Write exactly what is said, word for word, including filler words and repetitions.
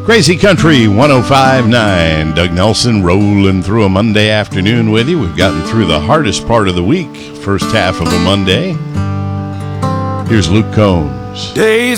Crazy Country one oh five point nine. Doug Nelson rolling through a Monday afternoon with you. We've gotten through the hardest part of the week, first half of a Monday. Here's Luke Combs. Days